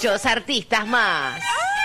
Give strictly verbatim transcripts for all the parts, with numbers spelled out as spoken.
muchos artistas más.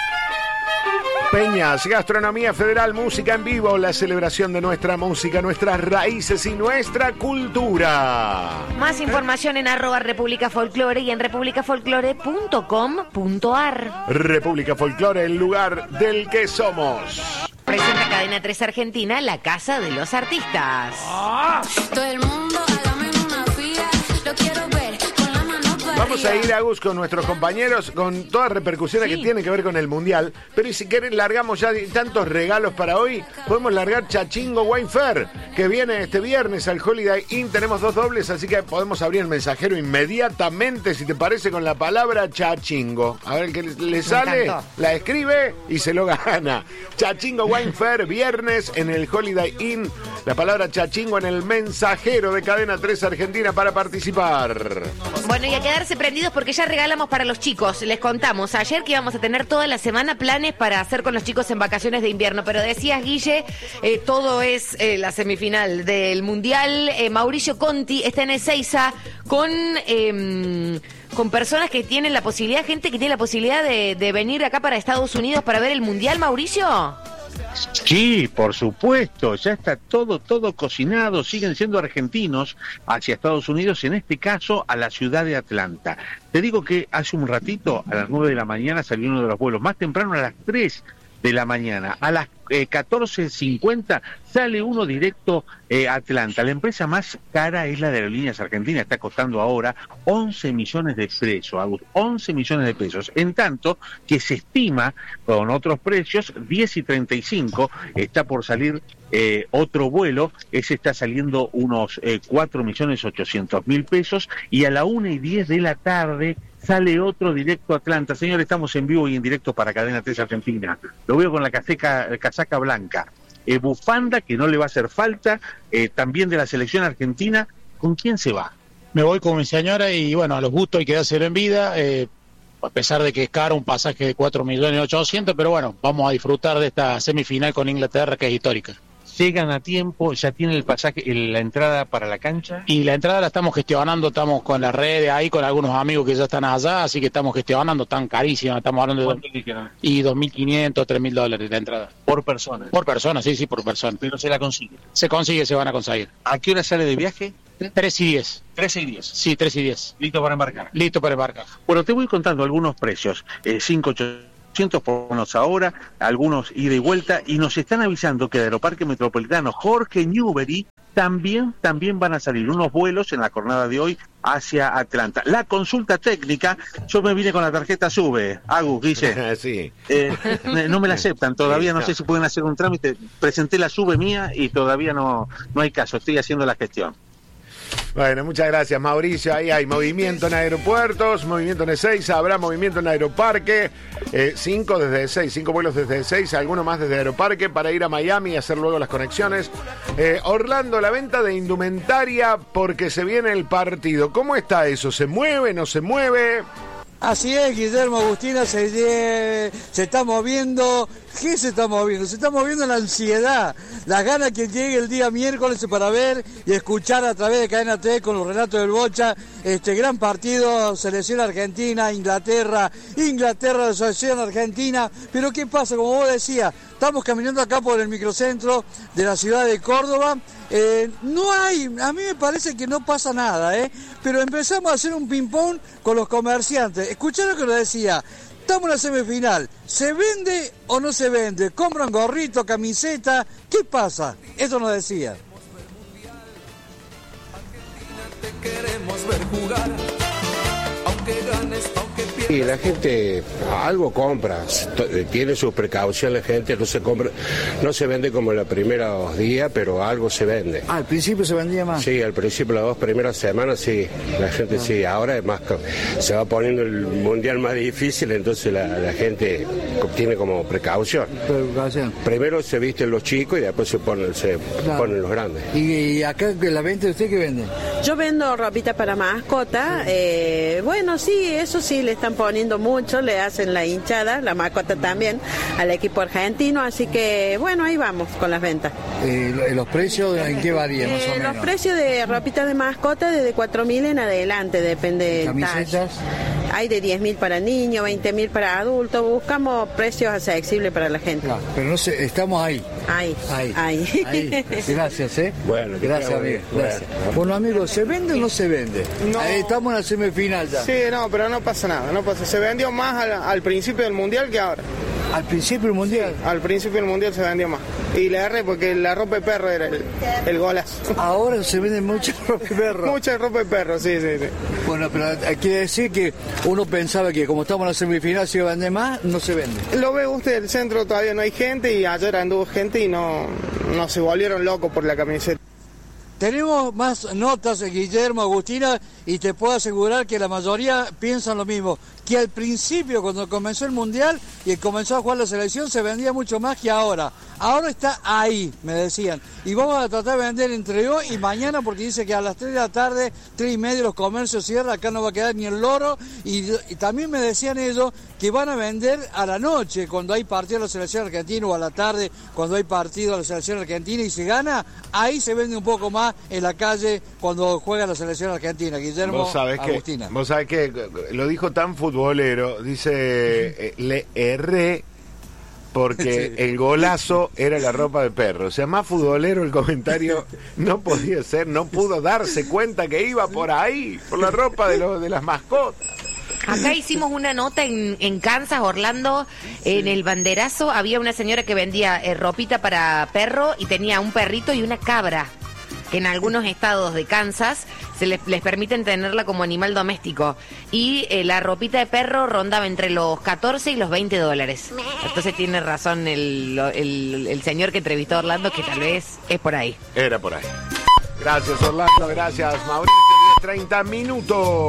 Peñas, gastronomía federal, música en vivo, la celebración de nuestra música, nuestras raíces y nuestra cultura. Más información en arroba República Folclore y en república folclore punto com punto ar. República Folclore, el lugar del que somos. Presenta Cadena tres Argentina, la casa de los artistas. ¡Ah! Todo el mundo, hágame una fila, lo quiero ver con la mano para Vamos a ir, Agus, con nuestros compañeros, con todas las repercusiones sí. que tienen que ver con el Mundial. Pero y si quieren, largamos ya tantos regalos para hoy. Podemos largar Chachingo Wine Fair, que viene este viernes al Holiday Inn. Tenemos dos dobles, así que podemos abrir el mensajero inmediatamente, si te parece, con la palabra Chachingo. A ver, el que le sale, la escribe y se lo gana. Chachingo Wine Fair, viernes en el Holiday Inn. La palabra Chachingo en el mensajero de Cadena tres Argentina para participar. Bueno, y a quedarse prendidos porque ya regalamos para los chicos. Les contamos ayer que íbamos a tener toda la semana planes para hacer con los chicos en vacaciones de invierno. Pero decías, Guille, eh, todo es eh, la semifinal del Mundial. Eh, Mauricio Conti está en Ezeiza con... Eh, con personas que tienen la posibilidad, gente que tiene la posibilidad de, de venir acá para Estados Unidos para ver el Mundial, Mauricio. Sí, por supuesto, ya está todo, todo cocinado, siguen siendo argentinos hacia Estados Unidos, en este caso a la ciudad de Atlanta. Te digo que hace un ratito, a las nueve de la mañana, salió uno de los vuelos, más temprano a las tres de la mañana, a las eh, catorce cincuenta sale uno directo eh, a Atlanta. La empresa más cara es la de Aerolíneas Argentinas, está costando ahora once millones de pesos, once millones de pesos, en tanto que se estima con otros precios, diez y treinta y cinco, está por salir eh, otro vuelo, ese está saliendo unos eh, cuatro millones ochocientos mil pesos, y a la una y diez de la tarde sale otro directo a Atlanta. Señor, estamos en vivo y en directo para Cadena tres Argentina. Lo veo con la caseca, casaca blanca. Eh, bufanda, que no le va a hacer falta, eh, también de la selección argentina. ¿Con quién se va? Me voy con mi señora y, bueno, a los gustos hay que dárselo en vida, eh, a pesar de que es caro un pasaje de cuatro millones ochocientos, pero bueno, vamos a disfrutar de esta semifinal con Inglaterra, que es histórica. ¿Llegan a tiempo? ¿Ya tienen el pasaje, la entrada para la cancha? Y la entrada la estamos gestionando, estamos con las redes ahí, con algunos amigos que ya están allá, así que estamos gestionando, tan carísima, estamos hablando de... ¿Cuánto dijeron? Y dos mil quinientos, tres mil dólares la entrada. ¿Por persona? Por persona, sí, sí, por persona. ¿Pero se la consigue? Se consigue, se van a conseguir. ¿A qué hora sale de viaje? tres y diez. tres y diez. Sí, tres y diez. ¿Listo para embarcar? Listo para embarcar. Bueno, te voy contando algunos precios. Eh, cinco ochocientos por unos ahora, algunos ida y vuelta, y nos están avisando que de Aeroparque Metropolitano Jorge Newbery también, también van a salir unos vuelos en la jornada de hoy hacia Atlanta. La consulta técnica, yo me vine con la tarjeta SUBE, Agus, Guille. Sí. Eh, no me la aceptan, todavía no Sí, sé si pueden hacer un trámite. Presenté la SUBE mía y todavía no, no hay caso, estoy haciendo la gestión. Bueno, muchas gracias, Mauricio. Ahí hay movimiento en aeropuertos, movimiento en Ezeiza, habrá movimiento en Aeroparque, eh, cinco desde Ezeiza, cinco vuelos desde Ezeiza, alguno más desde Aeroparque para ir a Miami y hacer luego las conexiones. Eh, Orlando, la venta de indumentaria porque se viene el partido. ¿Cómo está eso? ¿Se mueve, no se mueve? Así es, Guillermo Agustina, se, se está moviendo. ¿Qué se está moviendo? Se está moviendo la ansiedad, las ganas que llegue el día miércoles para ver y escuchar a través de Cadena T con los relatos del Bocha este gran partido, selección argentina, Inglaterra, Inglaterra, selección argentina. Pero ¿qué pasa? Como vos decías, estamos caminando acá por el microcentro de la ciudad de Córdoba. Eh, no hay, a mí me parece que no pasa nada, ¿eh? Pero empezamos a hacer un ping-pong con los comerciantes. Escuchá lo que nos decía. Estamos en la semifinal. ¿Se vende o no se vende? ¿Compran gorrito, camiseta? ¿Qué pasa? Eso nos decía. Te queremos ver jugar, aunque ganes, aunque pierdas. Y la gente algo compra, tiene sus precauciones, la gente no se compra, no se vende como los primeros días, pero algo se vende. Ah, al principio se vendía más. Sí, al principio las dos primeras semanas sí, la gente sí, ahora es más, se va poniendo el mundial más difícil, entonces la, la gente tiene como precaución. Precaución. Primero se visten los chicos y después se ponen, se claro. ponen los grandes. ¿Y, y acá la venta de usted qué vende? Yo vendo ropita para mascota, eh, bueno sí, eso sí le están poniendo mucho, le hacen la hinchada, la mascota también, al equipo argentino, así que bueno, ahí vamos con las ventas. Eh, ¿Los precios en qué varían más eh, o menos? Los precios de ropita de mascota desde cuatro mil en adelante, depende. ¿Camisetas? hay de diez mil para niños, veinte mil para adultos, buscamos precios accesibles para la gente. Claro, pero no sé, estamos ahí. Ahí, Ahí. ahí. Ahí. Gracias, ¿eh? Bueno, que gracias, tenga amigo. buen día. Gracias. Bueno. Bueno, amigos, ¿se vende o no se vende? No. Ahí estamos en la semifinal ya. Sí, no, pero no pasa nada, no pasa. Se vendió más al, al principio del mundial que ahora. Al principio del mundial. Al principio del mundial se vendió más. Y le agarré porque la ropa de perro era el, el golazo. Ahora se vende mucha ropa de perro. Mucha ropa de perro, sí, sí, sí. Bueno, pero quiere decir que uno pensaba que como estamos en la semifinal se iba a vender más, no se vende. Lo ve usted, el centro todavía no hay gente y ayer anduvo gente y no, no se volvieron locos por la camiseta. Tenemos más notas, Guillermo, Agustina, y te puedo asegurar que la mayoría piensan lo mismo, que al principio, cuando comenzó el Mundial y comenzó a jugar la selección, se vendía mucho más que ahora. Ahora está ahí, me decían. Y vamos a tratar de vender entre hoy y mañana, porque dice que a las tres de la tarde, tres y media, los comercios cierran, acá no va a quedar ni el loro. Y, y también me decían ellos que van a vender a la noche, cuando hay partido de la selección argentina, o a la tarde, cuando hay partido de la selección argentina y se gana, ahí se vende un poco más en la calle cuando juega la selección argentina. Guillermo, vos sabés Agustina. Que, vos sabés que lo dijo tan futbolero, dice, eh, le erré porque Sí. el golazo era la ropa de perro. O sea, más futbolero el comentario no podía ser, no pudo darse cuenta que iba por ahí, por la ropa de, lo, de las mascotas. Acá hicimos una nota en, en Kansas, Orlando, en el banderazo. Había una señora que vendía eh, ropita para perro y tenía un perrito y una cabra, que en algunos estados de Kansas se les, les permiten tenerla como animal doméstico. Y eh, la ropita de perro rondaba entre los catorce y los veinte dólares. Entonces tiene razón el, el, el señor que entrevistó a Orlando, que tal vez es por ahí. Era por ahí. Gracias, Orlando. Gracias, Mauricio. diez treinta minutos.